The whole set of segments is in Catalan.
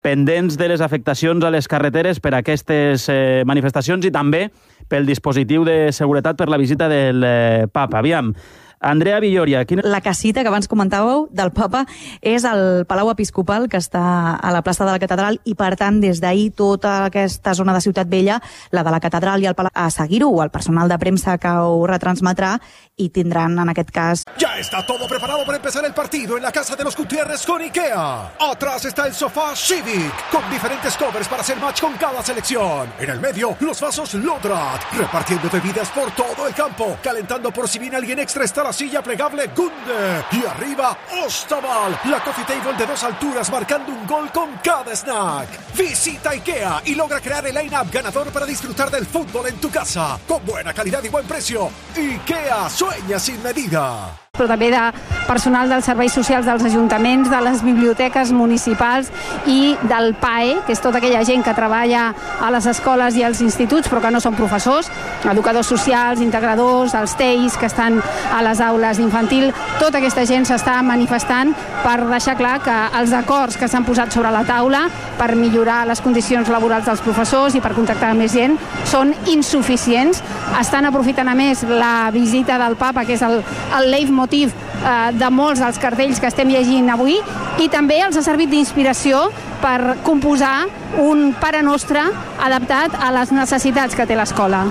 pendents de les afectacions a les carreteres per aquestes manifestacions i també pel dispositiu de seguretat per la visita del papa. Aviam, Andrea Villoria, La casita que abans comentàveu del papa és el Palau Episcopal, que està a la plaça de la Catedral, i per tant des d'ahir tota aquesta zona de Ciutat Vella, la de la Catedral i el Palau, a seguir-ho, el personal de premsa que ho retransmetrà, i tindran en aquest cas... Ya está todo preparado para empezar el partido en la casa de los Gutiérrez con IKEA. Atrás está el sofá Civic, con diferentes covers para hacer match con cada selección. En el medio, los vasos Lodrat, repartiendo bebidas por todo el campo, calentando por si viene alguien extra está la silla plegable Gunde. Y arriba, Ostaval, la coffee table de 2 alturas marcando un gol con cada snack. Visita IKEA y logra crear el line-up ganador para disfrutar del fútbol en tu casa. Con buena calidad y buen precio. IKEA, sueña sin medida. Però també de personal dels serveis socials dels ajuntaments, de les biblioteques municipals i del PAE, que és tota aquella gent que treballa a les escoles i als instituts, però que no són professors, educadors socials, integradors, els TEIs que estan a les aules d'infantil. Tota aquesta gent s'està manifestant per deixar clar que els acords que s'han posat sobre la taula per millorar les condicions laborals dels professors i per contractar més gent són insuficients. Estan aprofitant a més la visita del papa, que és el leitmotiv de molts dels cartells que estem llegint avui, i també els ha servit d'inspiració per composar un Pare Nostre adaptat a les necessitats que té l'escola.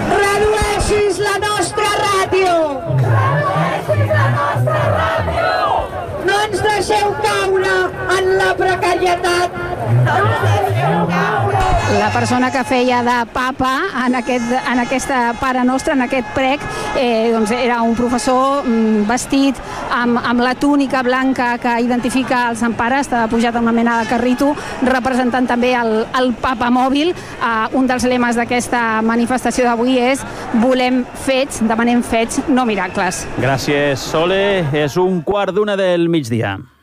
Redueixis la nostra ràdio! Redueixis la nostra ràdio! No ens deixeu caure en la precarietat! No ens deixeu caure! La persona que feia de papa en aquesta Pare Nostre, en aquest prec, doncs era un professor vestit amb la túnica blanca que identifica el Sant Pare, estava pujat en una mena de carrito, representant també el papa mòbil. Un dels lemes d'aquesta manifestació d'avui és volem fets, demanem fets, no miracles. Gràcies, Sole. És 1:15 del migdia.